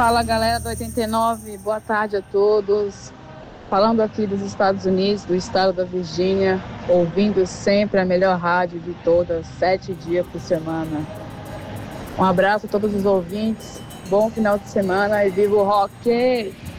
Fala galera do 89, boa tarde a todos. Falando aqui dos Estados Unidos, do estado da Virgínia, ouvindo sempre a melhor rádio de todas, 7 dias por semana. Um abraço a todos os ouvintes, bom final de semana e viva o rock!